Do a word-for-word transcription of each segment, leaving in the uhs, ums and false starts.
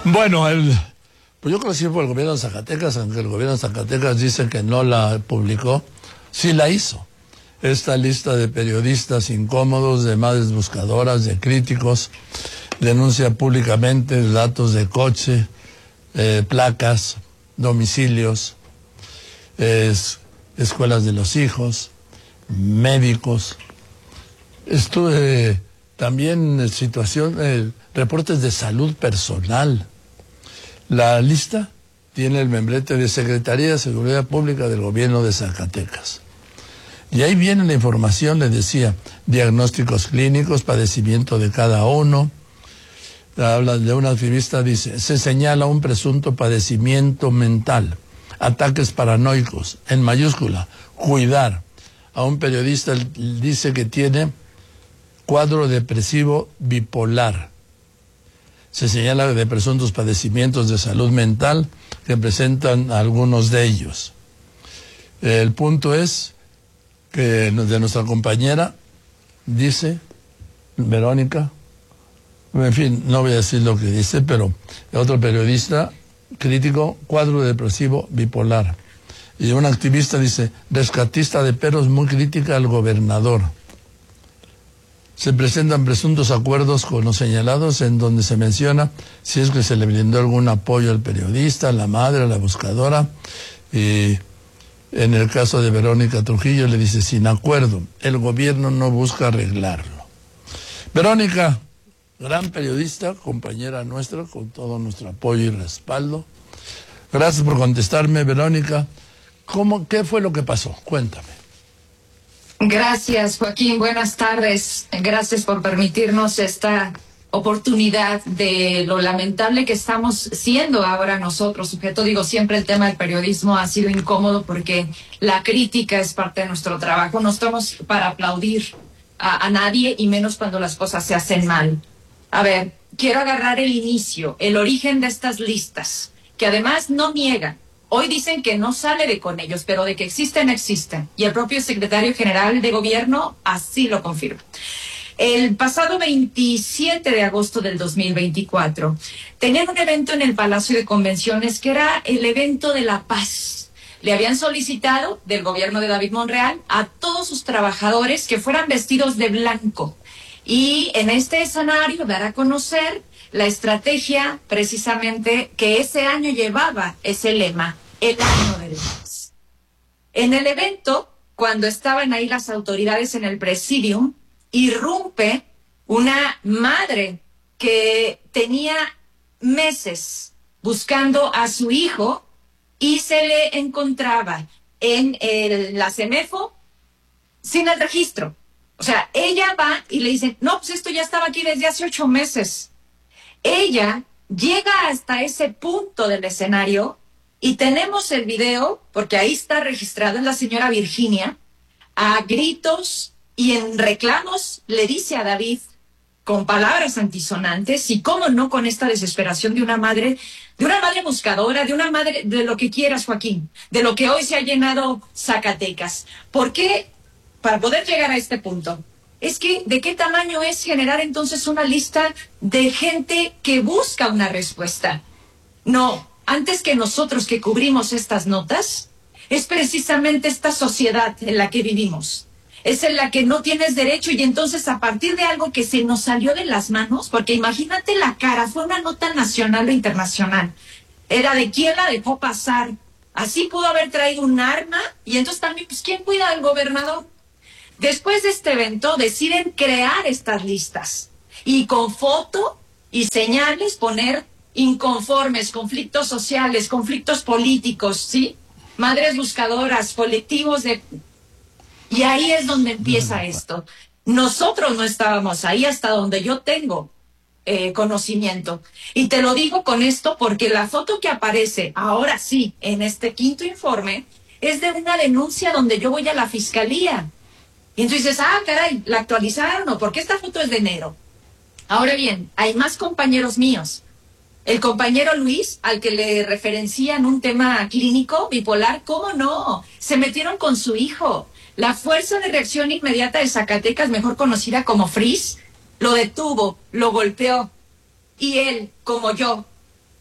Bueno, el, pues yo creo que sí fue el gobierno de Zacatecas, aunque el gobierno de Zacatecas dice que no la publicó, sí la hizo. Esta lista de periodistas incómodos, de madres buscadoras, de críticos, denuncia públicamente datos de coche, eh, placas, domicilios, es, escuelas de los hijos, médicos. Estuve también en situación, eh, reportes de salud personal. La lista tiene el membrete de Secretaría de Seguridad Pública del Gobierno de Zacatecas. Y ahí viene la información, les decía, diagnósticos clínicos, padecimiento de cada uno. Habla de un activista, dice, se señala un presunto padecimiento mental, ataques paranoicos, en mayúscula, cuidar. A un periodista dice que tiene cuadro depresivo bipolar. Se señala de presuntos padecimientos de salud mental que presentan algunos de ellos. El punto es que de nuestra compañera dice, Verónica, en fin, no voy a decir lo que dice, pero otro periodista crítico, cuadro depresivo bipolar. Y un activista dice, rescatista de perros muy crítica al gobernador. Se presentan presuntos acuerdos con los señalados en donde se menciona si es que se le brindó algún apoyo al periodista, a la madre, a la buscadora. Y en el caso de Verónica Trujillo le dice, sin acuerdo, el gobierno no busca arreglarlo. Verónica, gran periodista, compañera nuestra, con todo nuestro apoyo y respaldo. Gracias por contestarme, Verónica. ¿Cómo, qué fue lo que pasó? Cuéntame. Gracias, Joaquín. Buenas tardes. Gracias por permitirnos esta oportunidad de lo lamentable que estamos siendo ahora nosotros. Sujeto, digo, siempre el tema del periodismo ha sido incómodo porque la crítica es parte de nuestro trabajo. No estamos para aplaudir a, a nadie y menos cuando las cosas se hacen mal. A ver, quiero agarrar el inicio, el origen de estas listas, que además no niegan. Hoy dicen que no sale de con ellos, pero de que existen, existen. Y el propio secretario general de gobierno así lo confirma. El pasado veintisiete de agosto del dos mil veinticuatro, tenían un evento en el Palacio de Convenciones que era el evento de la paz. Le habían solicitado del gobierno de David Monreal a todos sus trabajadores que fueran vestidos de blanco. Y en este escenario dar a conocer la estrategia precisamente que ese año llevaba ese lema, el año de la paz. En el evento, cuando estaban ahí las autoridades en el presidium, irrumpe una madre que tenía meses buscando a su hijo y se le encontraba en el, la CEMEFO sin el registro. O sea, ella va y le dice, no, pues esto ya estaba aquí desde hace ocho meses. Ella llega hasta ese punto del escenario y tenemos el video, porque ahí está registrado, en la señora Virginia, a gritos y en reclamos le dice a David, con palabras antisonantes, y cómo no con esta desesperación de una madre, de una madre buscadora, de una madre, de lo que quieras, Joaquín, de lo que hoy se ha llenado Zacatecas. ¿Por qué? Para poder llegar a este punto. Es que, ¿de qué tamaño es generar entonces una lista de gente que busca una respuesta? No, antes que nosotros que cubrimos estas notas, es precisamente esta sociedad en la que vivimos. Es en la que no tienes derecho y entonces a partir de algo que se nos salió de las manos, porque imagínate la cara, fue una nota nacional o internacional, era de quién la dejó pasar. Así pudo haber traído un arma y entonces también, pues, ¿quién cuida al gobernador? Después de este evento deciden crear estas listas y con foto y señales poner inconformes, conflictos sociales, conflictos políticos, ¿sí? Madres buscadoras, colectivos de... Y ahí es donde empieza esto. Nosotros no estábamos ahí hasta donde yo tengo eh, conocimiento. Y te lo digo con esto porque la foto que aparece ahora sí en este quinto informe es de una denuncia donde yo voy a la fiscalía. Y entonces dices, ah, caray, ¿la actualizaron o por qué esta foto es de enero? Ahora bien, hay más compañeros míos. El compañero Luis, al que le referencian un tema clínico, bipolar, ¿cómo no? Se metieron con su hijo. La Fuerza de Reacción Inmediata de Zacatecas, mejor conocida como FRIS, lo detuvo, lo golpeó. Y él, como yo,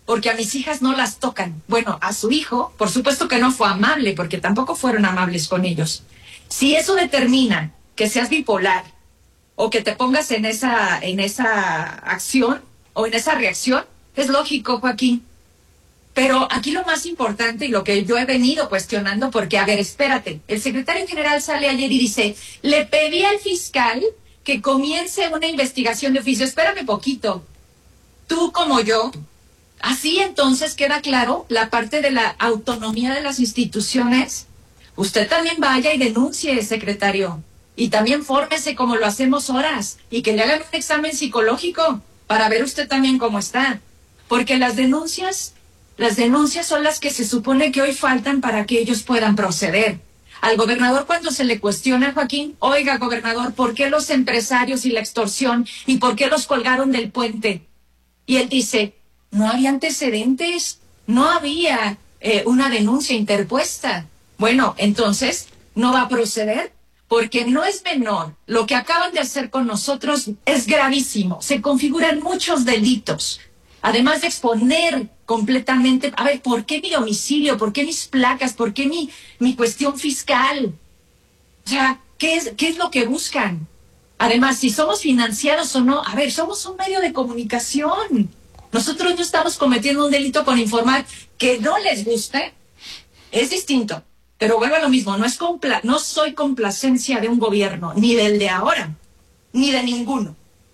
porque a mis hijas no las tocan. Bueno, a su hijo, por supuesto que no fue amable, porque tampoco fueron amables con ellos. Si eso determina que seas bipolar, o que te pongas en esa, en esa acción, o en esa reacción, es lógico, Joaquín. Pero aquí lo más importante y lo que yo he venido cuestionando, porque, a ver, espérate, el secretario general sale ayer y dice, le pedí al fiscal que comience una investigación de oficio. Espérame poquito. Tú como yo, así entonces queda claro la parte de la autonomía de las instituciones. Usted también vaya y denuncie, secretario. Y también fórmese como lo hacemos horas. Y que le hagan un examen psicológico para ver usted también cómo está. Porque las denuncias, las denuncias son las que se supone que hoy faltan para que ellos puedan proceder. Al gobernador, cuando se le cuestiona, Joaquín, oiga, gobernador, ¿por qué los empresarios y la extorsión y por qué los colgaron del puente? Y él dice, no había antecedentes, no había eh, una denuncia interpuesta. Bueno, entonces, ¿no va a proceder? Porque no es menor. Lo que acaban de hacer con nosotros es gravísimo. Se configuran muchos delitos. Además de exponer completamente, a ver, ¿por qué mi domicilio? ¿Por qué mis placas? ¿Por qué mi, mi cuestión fiscal? O sea, ¿qué es, qué es lo que buscan? Además, si somos financiados o no, a ver, somos un medio de comunicación. Nosotros no estamos cometiendo un delito con informar. Que no les guste, es distinto. Pero vuelvo a lo mismo, no, es compla- no soy complacencia de un gobierno, ni del de ahora, ni de ninguno.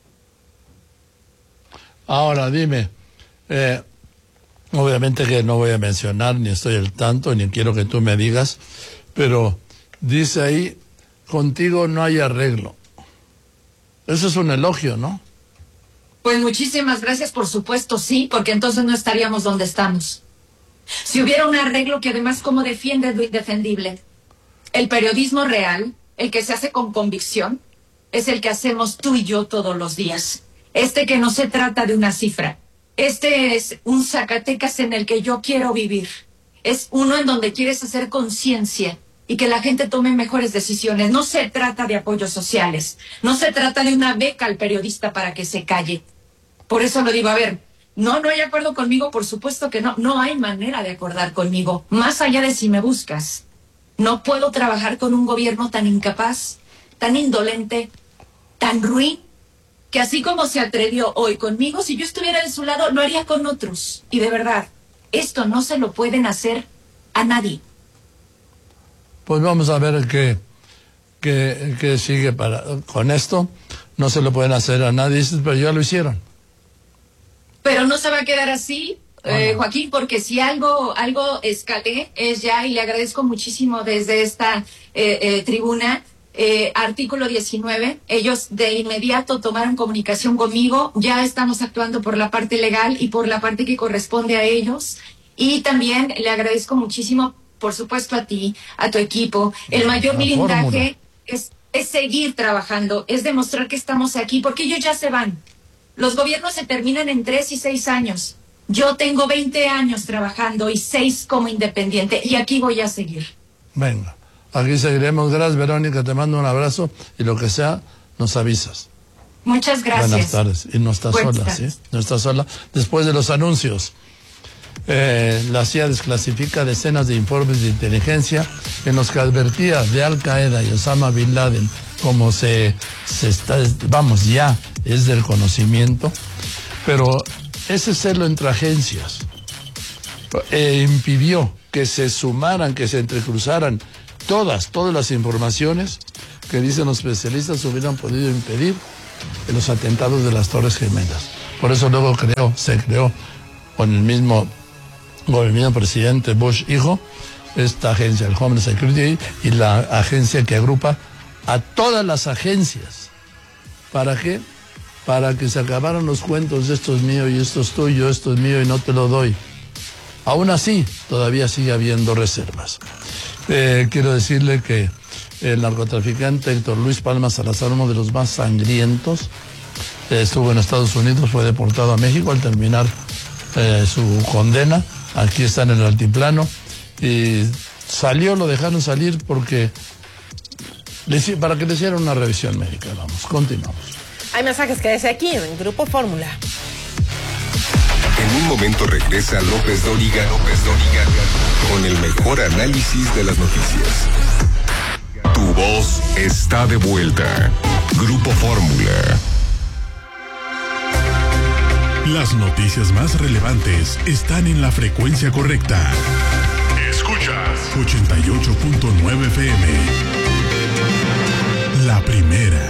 Ahora, dime, eh, obviamente que no voy a mencionar, ni estoy al tanto, ni quiero que tú me digas, pero dice ahí, contigo no hay arreglo. Eso es un elogio, ¿no? Pues muchísimas gracias, por supuesto, sí, porque entonces no estaríamos donde estamos. Si hubiera un arreglo que además como defiende lo indefendible, el periodismo real, el que se hace con convicción, es el que hacemos tú y yo todos los días. Este que no se trata de una cifra. Este es un Zacatecas en el que yo quiero vivir. Es uno en donde quieres hacer conciencia y que la gente tome mejores decisiones. No se trata de apoyos sociales. No se trata de una beca al periodista para que se calle. Por eso lo digo, a ver, no, no hay acuerdo conmigo, por supuesto que no. No hay manera de acordar conmigo, más allá de si me buscas. No puedo trabajar con un gobierno tan incapaz, tan indolente, tan ruin, que así como se atrevió hoy conmigo, si yo estuviera de su lado, lo haría con otros. Y de verdad, esto no se lo pueden hacer a nadie. Pues vamos a ver qué, qué, qué sigue para, con esto. No se lo pueden hacer a nadie, pero ya lo hicieron. Pero no se va a quedar así, Oh, eh, no. Joaquín, porque si algo algo escalé es ya, y le agradezco muchísimo desde esta eh, eh, tribuna, eh, artículo diecinueve, ellos de inmediato tomaron comunicación conmigo, ya estamos actuando por la parte legal y por la parte que corresponde a ellos, y también le agradezco muchísimo, por supuesto, a ti, a tu equipo. El mayor La blindaje fórmula. es, es seguir trabajando, es demostrar que estamos aquí, porque ellos ya se van. Los gobiernos se terminan en tres y seis años. Yo tengo veinte años trabajando y seis como independiente, y aquí voy a seguir. Venga, aquí seguiremos. Gracias, Verónica, te mando un abrazo y lo que sea, nos avisas. Muchas gracias. Buenas tardes. Y no estás Buenas sola, tardes. ¿sí? No estás sola. Después de los anuncios, eh, la C I A desclasifica decenas de informes de inteligencia en los que advertía de Al Qaeda y Osama Bin Laden, como se, se está, vamos, ya es del conocimiento, pero ese celo entre agencias eh, impidió que se sumaran, que se entrecruzaran todas, todas las informaciones que dicen los especialistas hubieran podido impedir los atentados de las Torres Gemelas. Por eso luego creó, se creó con el mismo gobierno presidente Bush hijo, esta agencia, el Homeland Security, y la agencia que agrupa a todas las agencias. ¿Para qué? Para que se acabaran los cuentos de esto es mío y esto es tuyo, esto es mío y no te lo doy. Aún así, todavía sigue habiendo reservas. Eh, quiero decirle que el narcotraficante Héctor Luis Palma Salazar, uno de los más sangrientos, eh, estuvo en Estados Unidos, fue deportado a México al terminar eh, su condena. Aquí está en el altiplano. Y salió, lo dejaron salir porque le, para que le hicieran una revisión médica. Vamos, continuamos. Hay mensajes, quédese aquí en el Grupo Fórmula. En un momento regresa López Dóriga, López Dóriga, con el mejor análisis de las noticias. Tu voz está de vuelta. Grupo Fórmula. Las noticias más relevantes están en la frecuencia correcta. Escuchas ochenta y ocho punto nueve F M. La primera.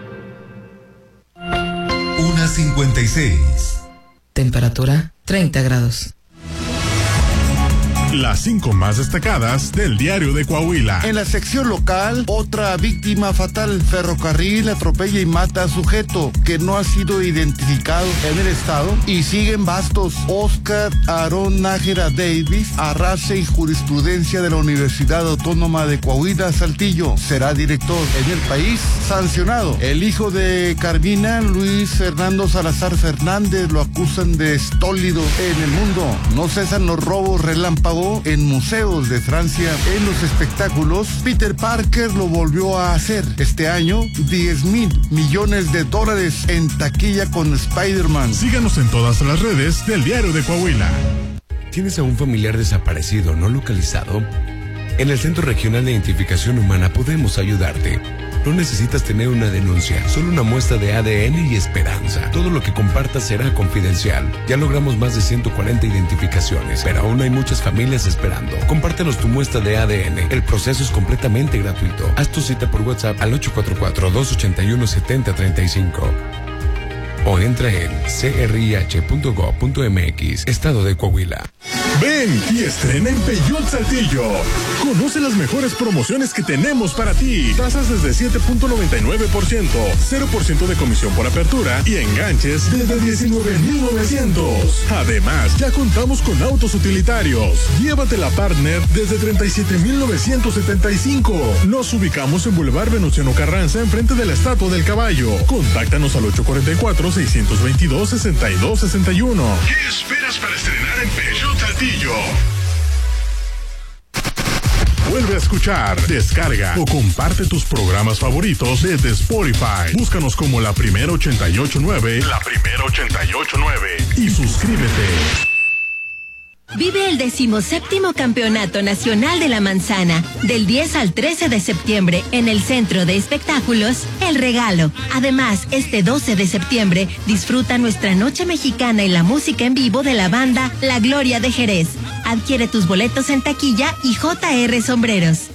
una cincuenta y seis. Temperatura treinta grados. Las cinco más destacadas del Diario de Coahuila. En la sección local, otra víctima fatal. Ferrocarril atropella y mata a sujeto que no ha sido identificado en el estado. Y siguen bastos. Oscar Aarón Nájera Davis, arrastre y jurisprudencia de la Universidad Autónoma de Coahuila, Saltillo. Será director en el país, sancionado. El hijo de Carmina, Luis Fernando Salazar Fernández, lo acusan de estólido en el mundo. No cesan los robos relámpagos en museos de Francia. En los espectáculos, Peter Parker lo volvió a hacer. Este año, diez mil millones de dólares en taquilla con Spider-Man. Síganos en todas las redes del Diario de Coahuila. ¿Tienes a un familiar desaparecido no localizado? En el Centro Regional de Identificación Humana podemos ayudarte. No necesitas tener una denuncia, solo una muestra de A D N y esperanza. Todo lo que compartas será confidencial. Ya logramos más de ciento cuarenta identificaciones, pero aún hay muchas familias esperando. Compártenos tu muestra de A D N. El proceso es completamente gratuito. Haz tu cita por WhatsApp al ocho cuatro cuatro, dos ocho uno, siete cero tres cinco. O entra en c r i h punto gov punto m x, Estado de Coahuila. Ven y estrena en Peugeot Saltillo. Conoce las mejores promociones que tenemos para ti. Tasas desde siete punto noventa y nueve por ciento, cero por ciento de comisión por apertura y enganches desde diecinueve mil novecientos. Además, ya contamos con autos utilitarios. Llévate la Partner desde treinta y siete mil novecientos setenta y cinco. Nos ubicamos en Boulevard Venustiano Carranza, enfrente de la Estatua del Caballo. Contáctanos al ocho cuatro cuatro, seis dos dos, seis dos seis uno. ¿Qué esperas para estrenar en Peugeot Saltillo? Vuelve a escuchar, descarga o comparte tus programas favoritos desde Spotify. Búscanos como La Primera ochenta y ocho nueve, La Primera ochenta y ocho nueve y suscríbete. Vive el decimoséptimo Campeonato Nacional de la Manzana, del diez al trece de septiembre, en el Centro de Espectáculos El Regalo. Además, este doce de septiembre, disfruta nuestra noche mexicana y la música en vivo de la banda La Gloria de Jerez. Adquiere tus boletos en taquilla y J R Sombreros.